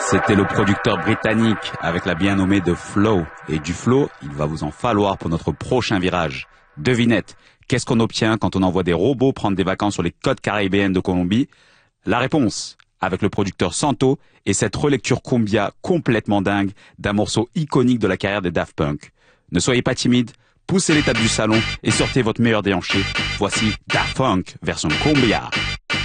C'était le producteur britannique avec la bien nommée de Flow. Et du flow, il va vous en falloir pour notre prochain virage. Devinette, qu'est-ce qu'on obtient quand on envoie des robots prendre des vacances sur les côtes caribéennes de Colombie? La réponse, avec le producteur Santo et cette relecture cumbia complètement dingue d'un morceau iconique de la carrière des Daft Punk. Ne soyez pas timide, poussez les tables du salon et sortez votre meilleur déhanché. Voici Daft Punk version cumbia.